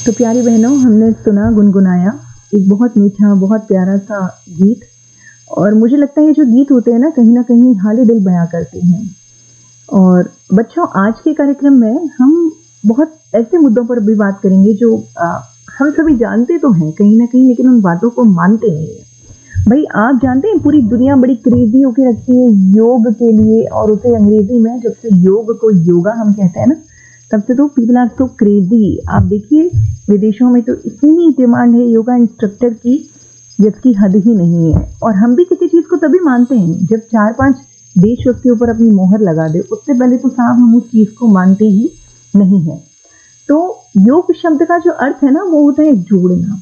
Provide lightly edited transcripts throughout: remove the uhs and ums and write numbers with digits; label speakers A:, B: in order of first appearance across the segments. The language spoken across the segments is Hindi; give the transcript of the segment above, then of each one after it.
A: तो प्यारी बहनों, हमने सुना गुनगुनाया एक बहुत मीठा, बहुत प्यारा सा गीत। और मुझे लगता है ये जो गीत होते हैं ना, कहीं न कहीं हाल दिल बयाँ करते हैं। और बच्चों, आज के कार्यक्रम में हम बहुत ऐसे मुद्दों पर भी बात करेंगे जो हम सभी जानते तो हैं कहीं न कहीं, लेकिन उन बातों को मानते नहीं हैं। भई आप जानते हैं पूरी दुनिया बड़ी क्रेज़ी होके रखी है योग के लिए, और उसे अंग्रेज़ी में जब से योग को योगा हम कहते हैं ना, तब से तो पीपल आर सो क्रेज़ी। आप देखिए विदेशों में तो इतनी डिमांड है योगा इंस्ट्रक्टर की, जिसकी हद ही नहीं है। और हम भी किसी चीज़ को तभी मानते हैं जब 4-5 देश उसके ऊपर अपनी मोहर लगा दे। उससे पहले तो साहब हम उस चीज़ को मानते ही नहीं हैं। तो योग शब्द का जो अर्थ है ना, वो होता है जोड़ना।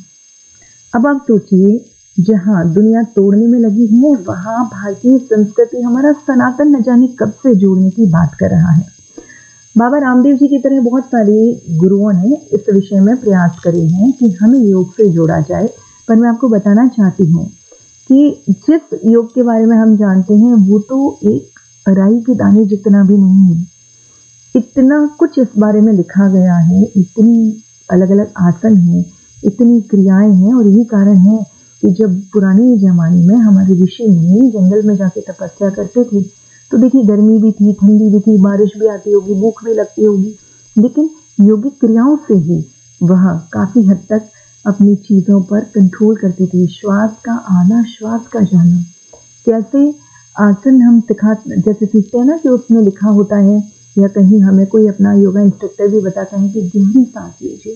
A: अब आप सोचिए, जहाँ दुनिया तोड़ने में लगी है, वहाँ भारतीय संस्कृति हमारा सनातन न जाने कब से जोड़ने की बात कर रहा है। बाबा रामदेव जी की तरह बहुत सारे गुरुओं ने इस विषय में प्रयास करे हैं कि हमें योग से जोड़ा जाए। पर मैं आपको बताना चाहती हूँ कि जिस योग के बारे में हम जानते हैं, वो तो एक राई के दाने जितना भी नहीं है। इतना कुछ इस बारे में लिखा गया है, इतनी अलग-अलग आसन हैं, इतनी क्रियाएँ हैं। और यही कारण है कि जब पुराने ज़माने में हमारे ऋषि मुनि जंगल में जाके तपस्या करते थे, तो देखिए गर्मी भी थी, ठंडी भी थी, बारिश भी आती होगी, भूख भी लगती होगी, लेकिन योगिक क्रियाओं से ही वह काफ़ी हद तक अपनी चीज़ों पर कंट्रोल करते थे। श्वास का आना, श्वास का जाना, कैसे आसन हम जैसे सीखते हैं ना कि उसमें लिखा होता है, या कहीं हमें कोई अपना योगा इंस्ट्रक्टर भी बताता है कि गहरी सांस लीजिए।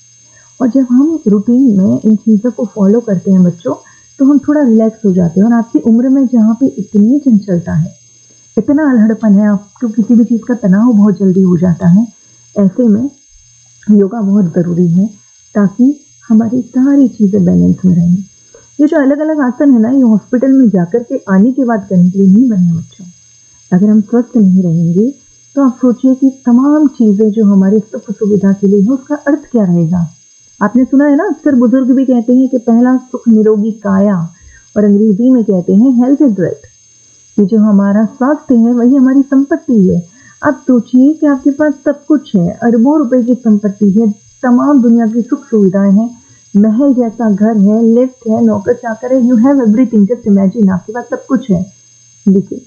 A: और जब हम रूटीन में इन चीज़ों को फॉलो करते हैं बच्चों, तो हम थोड़ा रिलैक्स हो जाते हैं। और आपकी उम्र में जहाँ पे इतनी चंचलता है, इतना अल्हड़पन है, आपको किसी भी चीज़ का तनाव बहुत जल्दी हो जाता है, ऐसे में योगा बहुत ज़रूरी है ताकि हमारी सारी चीज़ें बैलेंस में रहें। ये जो अलग-अलग आसन है ना, ये हॉस्पिटल में जाकर के आने के बाद करने के लिए नहीं बने बच्चों। अगर हम स्वस्थ नहीं रहेंगे, तो आप सोचिए कि तमाम चीज़ें जो हमारी सुख सुविधा के लिए है, उसका अर्थ क्या रहेगा? आपने सुना है ना, अक्सर बुजुर्ग भी कहते हैं कि पहला सुख निरोगी काया, और अंग्रेजी में कहते हैं हेल्थ इज वेल्थ। ये जो हमारा स्वास्थ्य है, वही हमारी संपत्ति है। आप सोचिए कि आपके पास सब कुछ है, अरबों रुपए की संपत्ति है, तमाम दुनिया की सुख सुविधाएं हैं, महल जैसा घर है, लिफ्ट है, नौकर चाकर है, you have everything. Just imagine, आपके पास सब कुछ है, लेकिन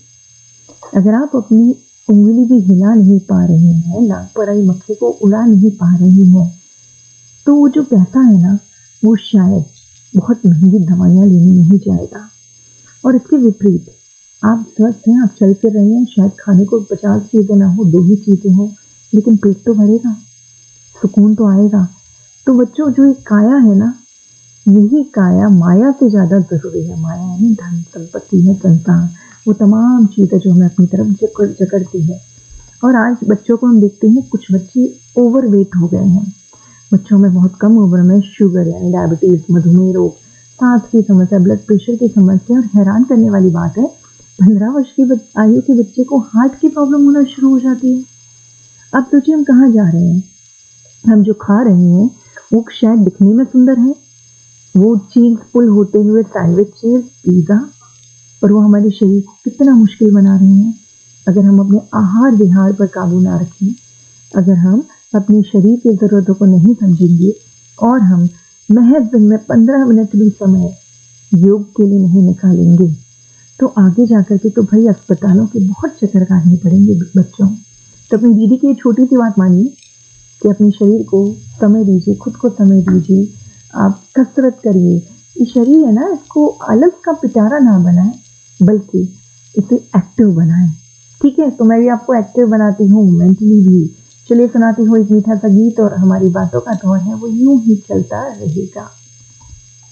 A: अगर आप अपनी उंगली भी हिला नहीं पा रहे हैं, नाक पर आई मक्खी को उड़ा नहीं पा रहे हैं, तो वो जो पैसा है ना, वो शायद बहुत महंगी दवाइयाँ लेने में ही जाएगा। और इसके विपरीत आप स्वस्थ हैं, आप चल फिर रहे हैं, शायद खाने को 50 चीज़ें ना हो, 2 ही चीज़ें हो, लेकिन पेट तो भरेगा, सुकून तो आएगा। तो बच्चों, जो एक काया है ना, यही काया माया से ज़्यादा ज़रूरी है। माया यानी धन, संपत्ति है, संसार, वो तमाम चीज़ें जो हमें अपनी तरफ जकड़ती है। और आज बच्चों को हम देखते हैं, कुछ बच्चे ओवरवेट हो गए हैं। बच्चों में बहुत कम उम्र में शुगर यानी डायबिटीज़, मधुमेह रोग, सांस की समस्या, ब्लड प्रेशर की समस्या। और हैरान करने वाली बात है, 15 वर्ष की आयु के बच्चे को हार्ट की प्रॉब्लम होना शुरू हो जाती है। अब सोचिए हम कहाँ जा रहे हैं। हम जो खा रहे हैं वो शायद दिखने में सुंदर है, वो चीज़ पुल होते हुए सैंडविचेस, पिज़्ज़ा, और वो हमारे शरीर को कितना मुश्किल बना रहे हैं। अगर हम अपने आहार विहार पर काबू ना रखें, अगर हम अपने शरीर की ज़रूरतों को नहीं समझेंगे, और हम महज दिन में 15 मिनट भी समय योग के लिए नहीं निकालेंगे, तो आगे जाकर के तो भाई अस्पतालों के बहुत चक्कर काटने पड़ेंगे बच्चों। तो अपनी दीदी की एक छोटी सी बात मानिए कि अपने शरीर को समय दीजिए, खुद को समय दीजिए, आप कसरत करिए। ये शरीर है ना, इसको आलस का पिटारा ना बनाएं, बल्कि इसे एक्टिव बनाएं। ठीक है, तो मैं भी आपको एक्टिव बनाती हूँ, मेंटली भी। चलिए सुनाती हूँ एक मीठा सा गीत, और हमारी बातों का दौर है वो यूं ही चलता रहेगा।